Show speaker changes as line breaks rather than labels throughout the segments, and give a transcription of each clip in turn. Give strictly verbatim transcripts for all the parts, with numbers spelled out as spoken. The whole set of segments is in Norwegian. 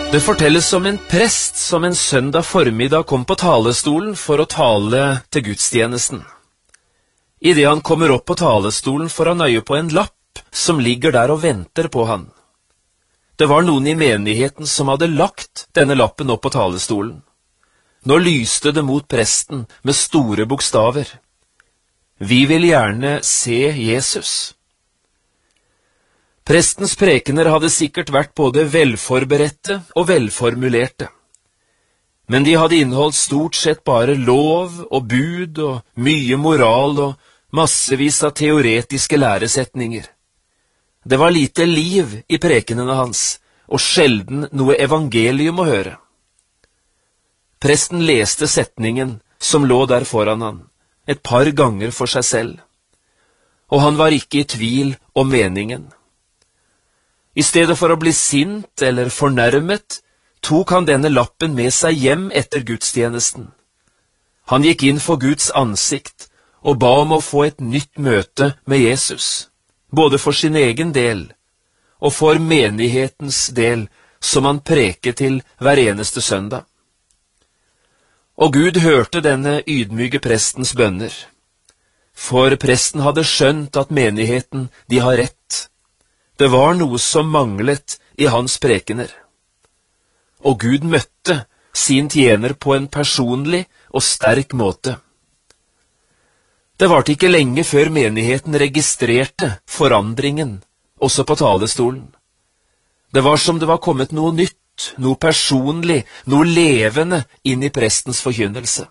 Det fortelles om en prest som en søndag formiddag kom på talestolen for å tale til gudstjenesten. I det han kommer opp på talestolen får han øye på en lapp som ligger der og venter på han. Det var noen i menigheten som hadde lagt denne lappen opp på talestolen. Nå lyste det mot presten med store bokstaver. Vi vil gjerne se Jesus. Prestens prekener hadde sikkert vært både velforberedte og velformulerte. Men de hadde inneholdt stort sett bare lov og bud og mye moral og massevis av teoretiske læresetninger. Det var lite liv i prekenene hans, og sjelden noe evangelium å høre. Presten leste setningen som lå der foran han, et par ganger for seg selv, og han var ikke i tvil om meningen. I stedet for å bli sint eller fornærmet, tok han denne lappen med seg hjem etter gudstjenesten. Han gikk inn for Guds ansikt og ba om å få et nytt møte med Jesus, både for sin egen del og for menighetens del, som han preket til hver eneste søndag. Og Gud hørte denne ydmyke prestens bønner, for presten hadde skjønt at menigheten, de har rett. Det var noe som manglet i hans prekener. Og Gud møtte sin tjener på en personlig og sterk måte. Det varte ikke lenge før menigheten registrerte forandringen, også på talestolen. Det var som det var kommet noe nytt, noe personlig, noe levende inn i prestens forkynnelse.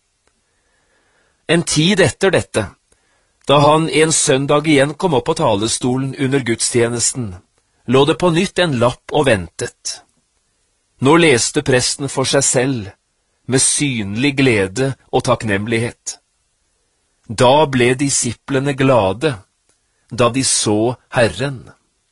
En tid etter dette, da han en søndag igjen kom opp på talestolen under gudstjenesten, lå det på nytt en lapp og ventet. Nå leste presten for seg selv, med synlig glede og takknemlighet. Da ble disiplene glade, da de så Herren.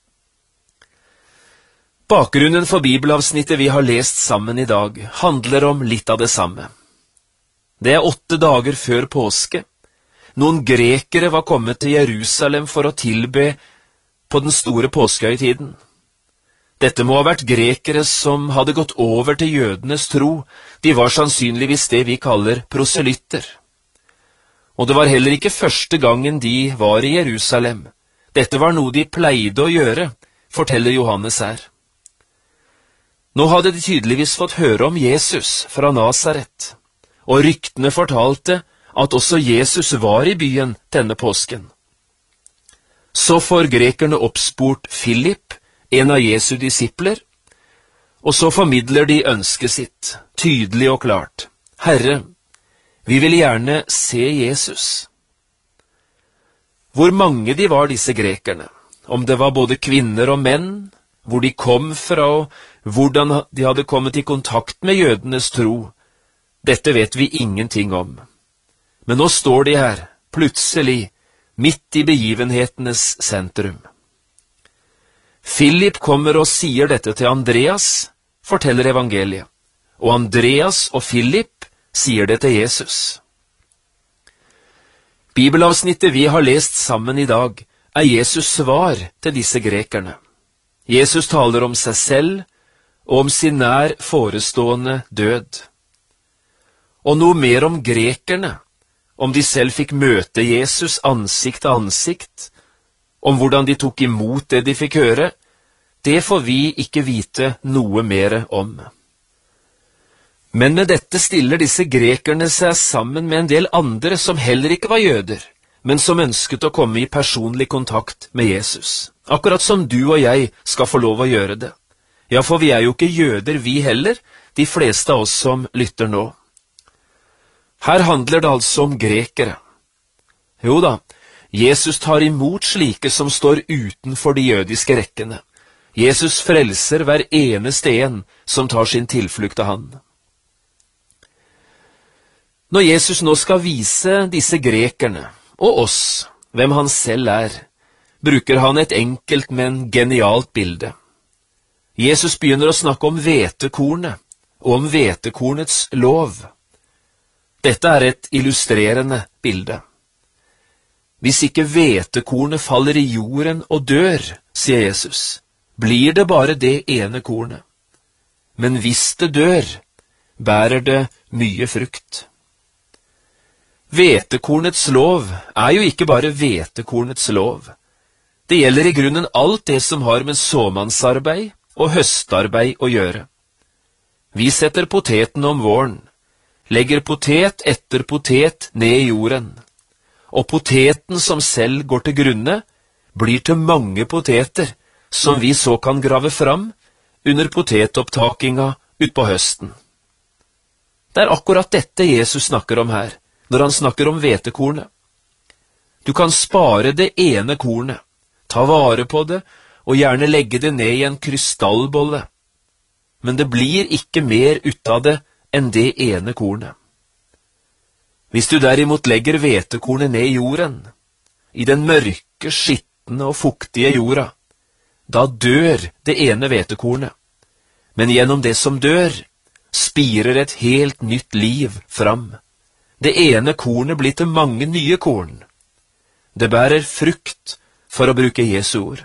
Bakgrunnen for bibelavsnittet vi har lest sammen i dag, handler om litt av det samme. Det er åtte dager før påske. Noen grekere var kommet til Jerusalem for å tilbe på den store påskehøytiden. Dette må ha vært grekere som hadde gått over til jødenes tro. De var sannsynligvis det vi kaller proselytter. Og det var heller ikke første gangen de var i Jerusalem. Dette var noe de pleide å gjøre, forteller Johannes her. Nå hadde de tydeligvis fått høre om Jesus fra Nasaret, og ryktene fortalte at også Jesus var i byen denne påsken. Så får grekerne oppspurt Philip, en av Jesu disipler, og så formidler de ønsket sitt, tydelig og klart. Herre, vi vil gjerne se Jesus. Hvor mange de var, disse grekerne, om det var både kvinner og menn, hvor de kom fra og hvordan de hadde kommet i kontakt med jødenes tro, dette vet vi ingenting om. Men nå står de her, plutselig, midt i begivenhetenes sentrum. Philip kommer og sier dette til Andreas, forteller evangeliet, og Andreas og Philip sier det til Jesus. Bibelavsnittet vi har lest sammen i dag, er Jesus svar til disse grekerne. Jesus taler om seg selv og om sin nær forestående død. Og noe mer om grekerne, om de selv fikk møte Jesus ansikt til ansikt, om hvordan de tok imot det de fikk høre, det får vi ikke vite noe mer om. Men med dette stiller disse grekerne seg sammen med en del andre som heller ikke var jøder, men som ønsket å komme i personlig kontakt med Jesus. Akkurat som du og jeg skal få lov å gjøre det. Ja, for vi er jo ikke jøder vi heller, de fleste av oss som lytter nå. Her handler det altså om grekere. Jo da, Jesus tar imot slike som står utenfor de jødiske rekkene. Jesus frelser hver eneste en som tar sin tilflukt til han. Når Jesus nå skal vise disse grekerne, og oss, hvem han selv er, bruker han et enkelt, men genialt bilde. Jesus begynner å snakke om hvetekornet, og om hvetekornets lov. Dette er et illustrerende bilde. Hvis ikke hvetekornet faller i jorden og dør, sier Jesus, blir det bare det ene kornet. men hvis det dør, bærer det mye frukt. Hvetekornets lov er jo ikke bare hvetekornets lov. Det gjelder i grunnen alt det som har med såmannsarbeid og høstarbeid å gjøre. Vi setter poteten om våren, legger potet etter potet ned i jorden, og poteten som selv går til grunne, blir til mange poteter, som vi så kan grave fram under potetopptakinga ut på høsten. Det er akkurat dette Jesus snakker om her, når han snakker om hvetekornet. Du kan spare det ene kornet, ta vare på det, og gjerne legge det ned i en krystallbolle. Men det blir ikke mer ut av det enn det ene kornet. Hvis du derimot legger hvetekornet ned i jorden, i den mørke, skitne og fuktige jorda, da dør det ene hvetekornet. Men gjennom det som dør, spirer et helt nytt liv fram. Det ene kornet blir til mange nye korn. Det bærer frukt, for å bruke Jesu ord.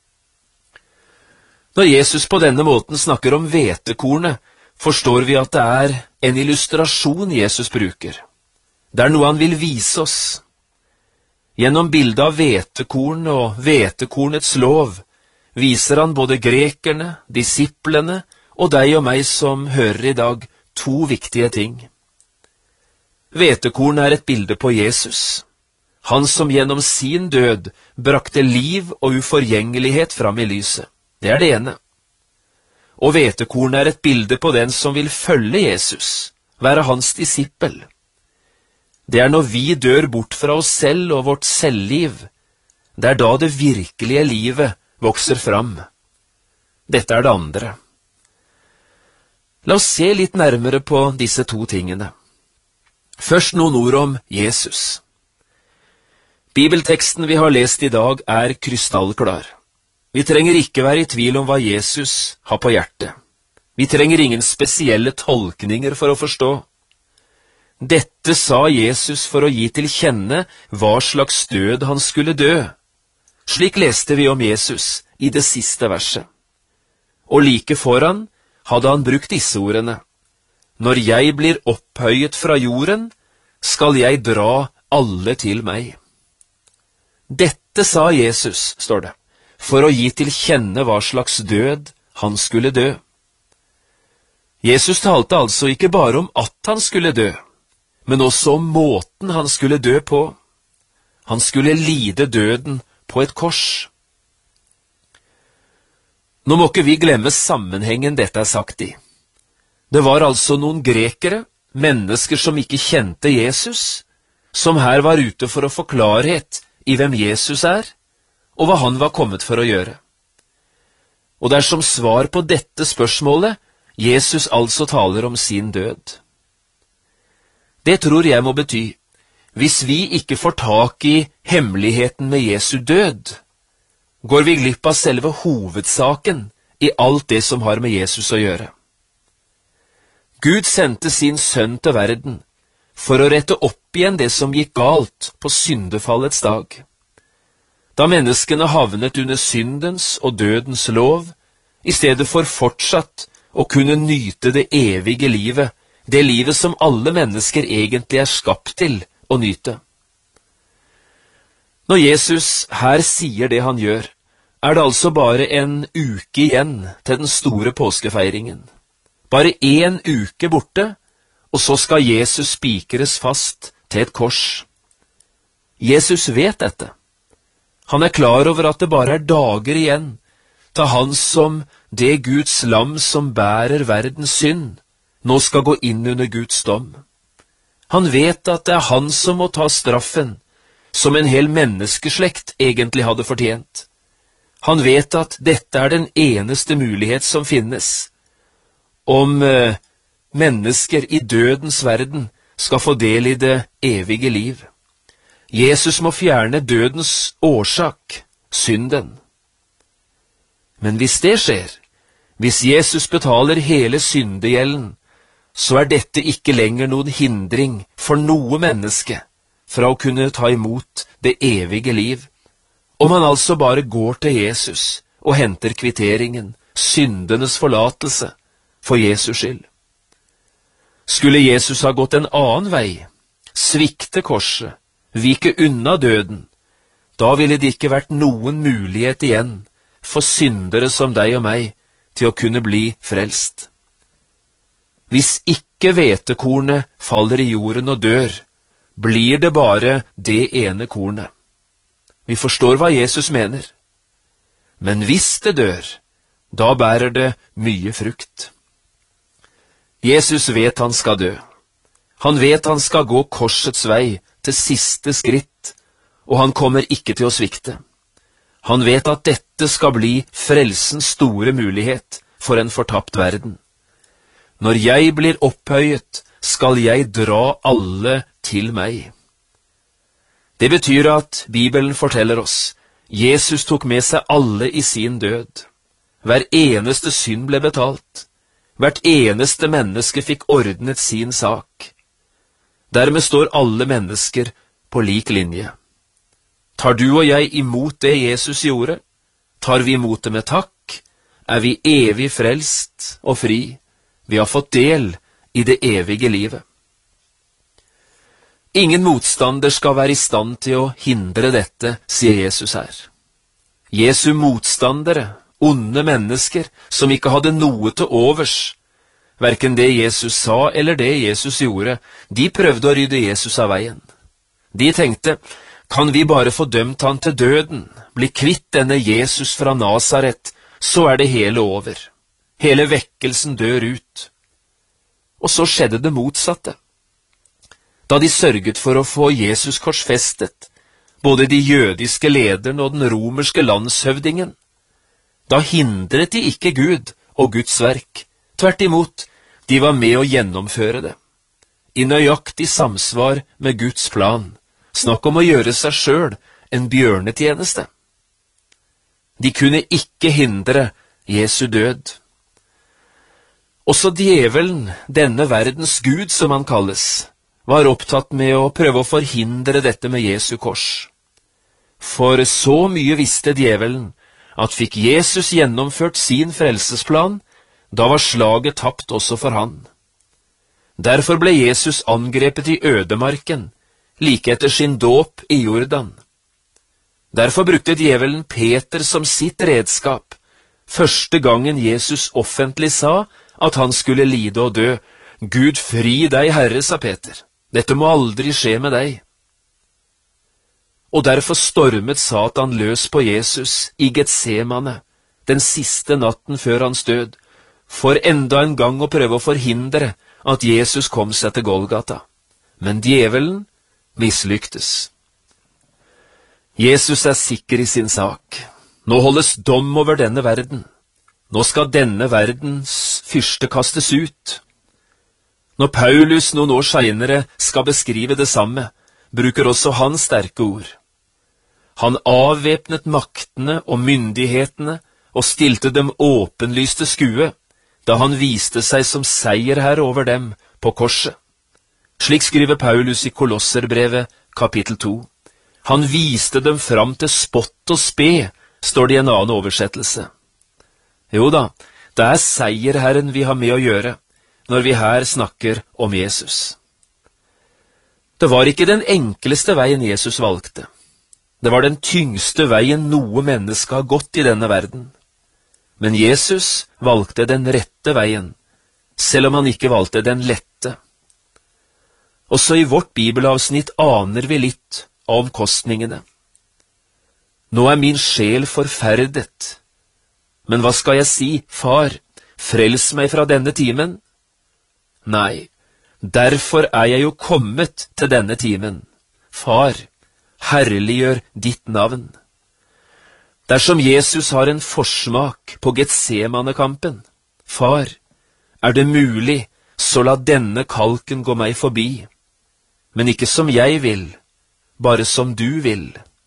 Når Jesus på denne måten snakker om hvetekornet, forstår vi at det er en illustrasjon Jesus bruker. Det er noe han vil vise oss. Gjennom bildet av hvetekorn og hvetekornets lov viser han både grekerne, disiplene og deg og meg som hører i dag, to viktige ting. Hvetekorn er et bilde på Jesus, han som gjennom sin død brakte liv og uforgjengelighet fram i lyset. Det er det ene. Og hvetekorn er et bilde på den som vil følge Jesus, være hans disippel. Det er når vi dør bort fra oss selv og vårt selvliv, det er da det virkelige livet vokser fram. Dette er det andre. La oss se litt nærmere på disse to tingene. Først noen ord om Jesus. Bibelteksten vi har lest i dag er krystallklar. Vi trenger ikke være i tvil om hva Jesus har på hjertet. Vi trenger ingen spesielle tolkninger for å forstå. Dette sa Jesus for å gi til kjenne hva slags død han skulle dø. Slik leste vi om Jesus i det siste verset. Og like foran hadde han brukt disse ordene. Når jeg blir opphøyet fra jorden, skal jeg dra alle til meg. Dette sa Jesus, står det, for å gi til kjenne hva slags død han skulle dø. Jesus talte altså ikke bare om at han skulle dø, men også om måten han skulle dø på. Han skulle lide døden på et kors. Nå må ikke vi glemme sammenhengen dette er sagt i. Det var altså noen grekere, mennesker som ikke kjente Jesus, som her var ute for å få klarhet i hvem Jesus er, og hva han var kommet for å gjøre. Og det er som svar på dette spørsmålet Jesus altså taler om sin død. Det tror jeg må bety, hvis vi ikke får tak i hemmeligheten med Jesu død, går vi glipp av selve hovedsaken i alt det som har med Jesus å gjøre. Gud sendte sin sønn til verden for å rette opp igjen det som gikk galt på syndefallets dag. Da menneskene havnet under syndens og dødens lov, i stedet for fortsatt å kunne nyte det evige livet, det livet som alle mennesker egentlig er skapt til å nyte. Når Jesus her sier det han gjør, er det altså bare en uke igjen til den store påskefeiringen. Bare en uke borte, og så skal Jesus spikres fast til et kors. Jesus vet dette. Han er klar over at det bare er dager igjen til han som det Guds lam som bærer verdens synd, nå skal gå inn under Guds dom. Han vet at det er han som må ta straffen, som en hel menneskeslekt egentlig hadde fortjent. Han vet at dette er den eneste mulighet som finnes, om eh, mennesker i dødens verden skal få del i det evige liv. Jesus må fjerne dødens årsak, synden. Men hvis det skjer, hvis Jesus betaler hele syndegjelden, så er dette ikke lenger noen hindring for noe menneske fra å kunne ta imot det evige liv, om han altså bare går til Jesus og henter kvitteringen, syndenes forlatelse, for Jesus skyld. Skulle Jesus ha gått en annen vei, svikte korset, vike unna døden, da ville det ikke vært noen mulighet igjen for syndere som deg og meg til å kunne bli frelst. Hvis ikke hvetekornet faller i jorden og dør, blir det bare det ene kornet. Vi forstår hva Jesus mener. Men hvis det dør, da bærer det mye frukt. Jesus vet han skal dø. Han vet han skal gå korsets vei til siste skritt, og han kommer ikke til å svikte. Han vet at dette skal bli frelsens store mulighet for en fortapt verden. Når jeg blir opphøyet, skal jeg dra alle til meg. Det betyr at Bibelen forteller oss, Jesus tok med seg alle i sin død. Hver eneste synd ble betalt. Hvert eneste menneske fikk ordnet sin sak. Dermed står alle mennesker på lik linje. Tar du og jeg imot det Jesus gjorde? Tar vi imot det med takk? Er vi evig frelst og fri? Vi har fått del i det evige livet. Ingen motstander skal være i stand til å hindre dette, sier Jesus her. Jesu motstandere, onde mennesker, som ikke hadde noe til overs, hverken det Jesus sa eller det Jesus gjorde, de prøvde å rydde Jesus av veien. De tenkte, kan vi bare få dømt han til døden, bli kvitt denne Jesus fra Nazaret, så er det hele over. Hele vekkelsen dør ut. Og så skjedde det motsatte. Da de sørget for å få Jesus korsfestet, både de jødiske lederne og den romerske landshøvdingen, da hindret de ikke Gud og Guds verk. Tvert imot, de var med å gjennomføre det. I nøyaktig samsvar med Guds plan. Snakk om å gjøre seg selv en bjørnetjeneste. De kunne ikke hindre Jesu død. Også djevelen, denne verdens Gud som han kalles, var opptatt med å prøve å forhindre dette med Jesu kors. For så mye visste djevelen, at fikk Jesus gjennomført sin frelsesplan, da var slaget tapt også for han. Derfor ble Jesus angrepet i ødemarken, like etter sin dåp i Jordan. Derfor brukte djevelen Peter som sitt redskap, første gangen Jesus offentlig sa at han skulle lide og dø. Gud fri deg, Herre, sa Peter. Dette må aldri skje med deg. Og derfor stormet Satan løs på Jesus i Getsemane, den siste natten før hans død, for enda en gang å prøve å forhindre at Jesus kom seg til Golgata. Men djevelen mislyktes. Jesus er sikker i sin sak. Nå holdes dom over denne verden. Nå skal denne verdens fyrste kastes ut. Når Paulus noen år senere skal beskrive det samme, bruker også han sterke ord. Han avvæpnet maktene og myndighetene og stilte dem åpenlyste skue, da han viste seg som seierherre over dem på korset. Slik skriver Paulus i Kolosserbrevet kapittel to. Han viste dem fram til spott og spe, står det i en annen oversettelse. Jo da, det er seierherren vi har med å gjøre, når vi her snakker om Jesus. Det var ikke den enkleste veien Jesus valgte. Det var den tyngste veien noe menneske har gått i denne verden. Men Jesus valgte den rette veien, selv om han ikke valgte den lette. Også i vårt bibelavsnitt aner vi litt av omkostningene. Nå er min sjel forferdet. Men hva skal jeg si, far, frels meg fra denne timen? Nei, derfor er jeg jo kommet til denne timen. Far, herliggjør ditt navn. Dersom Jesus har en forsmak på Getsemane-kampen, far, er det mulig, så la denne kalken gå meg forbi. Men ikke som jeg vil, bare som du vil.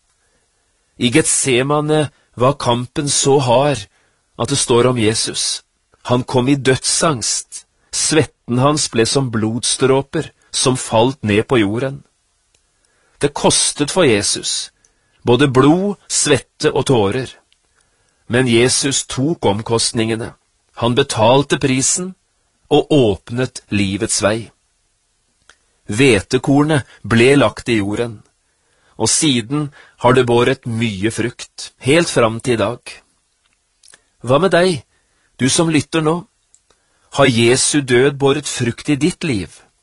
I Getsemane var kampen så hard at det står om Jesus. Han kom i dødsangst. Svetten hans ble som blodstråper som falt ned på jorden. Det kostet for Jesus, både blod, svette og tårer. Men Jesus tok omkostningene. Han betalte prisen, og åpnet livets vei. Hvetekornet ble lagt i jorden, og siden har det båret mye frukt, helt fram til i dag. Hva med deg, du som lytter nå? Har Jesu død båret frukt i ditt liv?